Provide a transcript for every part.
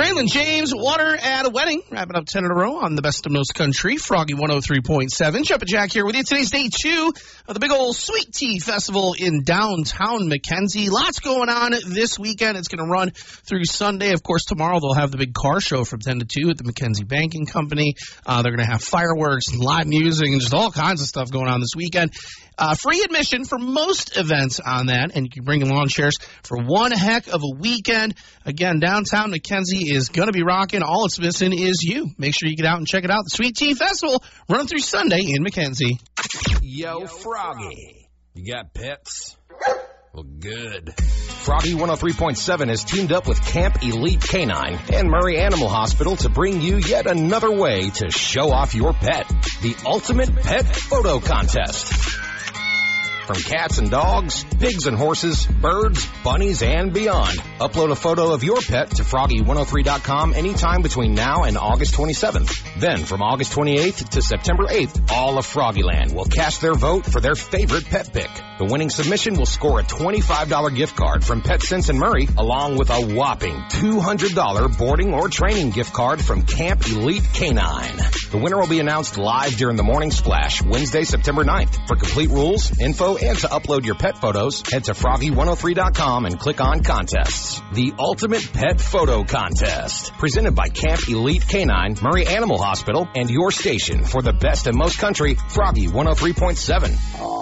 Graylin James, Water at a Wedding, wrapping up 10 in a row on the Best of Most Country, Froggy 103.7. Jumpin' Jack here with you. Today's day 2 of the big old Sweet Tea Festival in downtown Mackenzie. Lots going on this weekend. It's going to run through Sunday. Of course, tomorrow they'll have the big car show from 10 to 2 at the Mackenzie Banking Company. They're going to have fireworks and live music and just all kinds of stuff going on this weekend. Free admission for most events on that, and you can bring in lawn chairs for one heck of a weekend. Again, downtown Mackenzie is going to be rocking. All it's missing is you. Make sure you get out and check it out. The Sweet Tea Festival running through Sunday in Mackenzie. Yo, Froggy, you got pets? Well, good. Froggy 103.7 has teamed up with Camp Elite Canine and Murray Animal Hospital to bring you yet another way to show off your pet. The Ultimate Pet Photo Contest. From cats and dogs, pigs and horses, birds, bunnies, and beyond. Upload a photo of your pet to Froggy103.com anytime between now and August 27th. Then, from August 28th to September 8th, all of Froggyland will cast their vote for their favorite pet pick. The winning submission will score a $25 gift card from PetSense and Murray, along with a whopping $200 boarding or training gift card from Camp Elite Canine. The winner will be announced live during the Morning Splash, Wednesday, September 9th. For complete rules, info, and to upload your pet photos, head to Froggy103.com and click on Contests. The Ultimate Pet Photo Contest. Presented by Camp Elite Canine, Murray Animal Hospital, and your station for the best in most country, Froggy 103.7.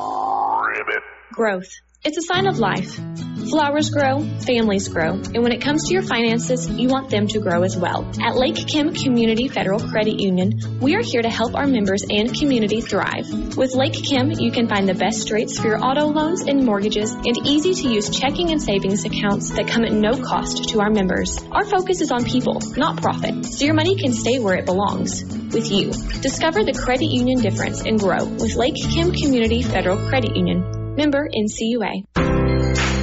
Growth. It's a sign of life. Flowers grow, families grow, and when it comes to your finances, you want them to grow as well. At Lake Kim Community Federal Credit Union, we are here to help our members and community thrive. With Lake Kim, you can find the best rates for your auto loans and mortgages and easy-to-use checking and savings accounts that come at no cost to our members. Our focus is on people, not profit, so your money can stay where it belongs, with you. Discover the credit union difference and grow with Lake Kim Community Federal Credit Union. Member NCUA.